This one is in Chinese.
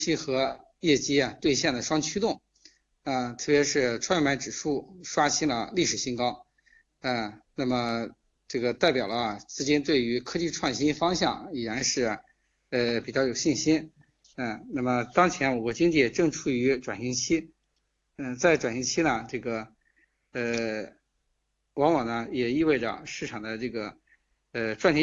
期和业绩兑现的双驱动，特别是创业板指数刷新了历史新高，那么这个代表了资金对于科技创新方向依然是比较有信心，那么当前我国经济正处于转型期，在转型期呢，这个往往呢也意味着市场的这个赚钱